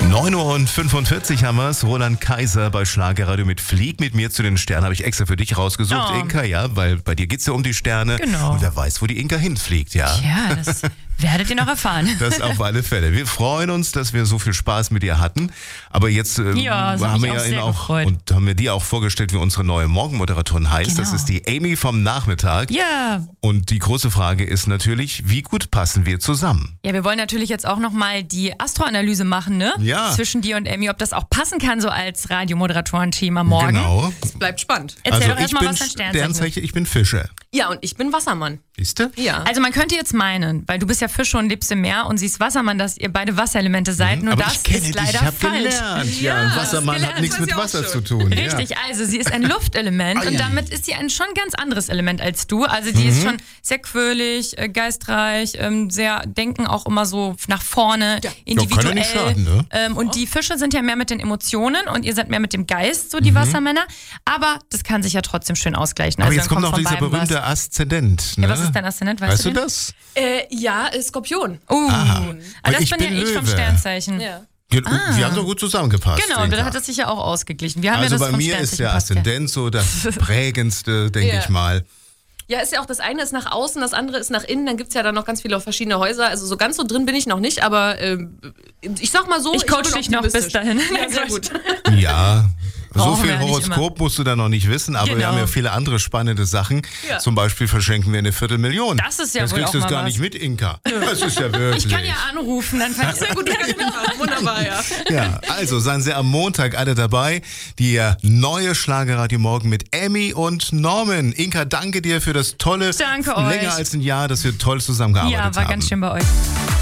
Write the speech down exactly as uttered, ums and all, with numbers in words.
neun Uhr und fünfundvierzig haben wir es. Roland Kaiser bei Schlagerradio mit Flieg mit mir zu den Sternen. Habe ich extra für dich rausgesucht, Oh. Inka, ja, weil bei dir geht es ja um die Sterne. Genau. Und wer weiß, wo die Inka hinfliegt, ja. Ja, das werdet ihr noch erfahren. Das auf alle Fälle. Wir freuen uns, dass wir so viel Spaß mit dir hatten. Aber jetzt äh, Ja, das hat haben mich wir auch ja ihn sehr auch gefreut. und haben wir dir auch vorgestellt, wie unsere neue Morgenmoderatorin heißt. Genau. Das ist die Amy vom Nachmittag. Ja. Und die große Frage ist natürlich, wie gut passen wir zusammen? Ja, wir wollen natürlich jetzt auch nochmal die Astroanalyse machen, ne? Ja. Zwischen dir und Amy, ob das auch passen kann, so als Radiomoderatoren-Team am Morgen. Genau. Es bleibt spannend. Erzähl Also doch ich erstmal, bin was dein Sternzeichen ist. Sternzeichen, ich bin Fische. Ja, und ich bin Wassermann. Siehst du? Ja. Also man könnte jetzt meinen, weil du bist ja Fische und lebst im Meer und sie ist Wassermann, dass ihr beide Wasserelemente seid, nur Aber das ich kenne ist dich, leider ich habe falsch. gelernt. Ja, Ja, ein das Wassermann gelernt, hat nichts weiß mit ich auch Wasser schon. zu tun. Richtig, also sie ist ein Luftelement Ai. und damit ist sie ein schon ganz anderes Element als du. Also die Mhm. ist schon sehr quirlig, äh, geistreich, ähm, sehr denken auch immer so nach vorne, Ja. individuell. Ja, kann ja nicht schaden, ne? ähm, und die Fische sind ja mehr mit den Emotionen und ihr seid mehr mit dem Geist, so Mhm. die Wassermänner. Aber das kann sich ja trotzdem schön ausgleichen. Aber also jetzt dann kommt noch von dieser beiden was. berühmte Aszendent. Ne? Ja, was ist dein Aszendent? Weißt, Weißt du den? das? Äh, ja, äh, Skorpion. Uh, Aha. ah, das Ich bin, bin ja ich vom Löwe. Sternzeichen. Ja. Ja, Wir haben doch gut zusammengepasst. Genau, Inka. da hat es sich ja auch ausgeglichen. Wir haben Also ja das bei vom mir ist Sternzeichen der passt ja. Aszendent so das prägendste, denke Ja. ich mal. Ja, ist ja auch, das eine ist nach außen, das andere ist nach innen, dann gibt es ja dann noch ganz viele verschiedene Häuser. Also so ganz so drin bin ich noch nicht, aber ähm, ich sag mal so, Ich coach bin dich noch bis optimistisch. dahin. Ja, sehr gut. Ja, so Brauchen wir viel ja nicht Horoskop musst du da noch nicht wissen, aber wir Genau. haben ja viele andere spannende Sachen. Ja. Zum Beispiel verschenken wir eine Viertelmillion. Das ist ja das wohl kriegst auch du jetzt mal gar was. nicht mit, Inka. Das ist ja wirklich. Ich kann ja anrufen, dann kann ich Sehr gut, ja, genau. Wunderbar, ja. Ja, also seien Sie am Montag alle dabei. Die äh, neue Schlagerradio Morgen mit Emmy und Norman. Inka, danke dir für das tolle, Danke länger euch. als ein Jahr, dass wir toll zusammengearbeitet Ja, haben. war ganz schön bei euch.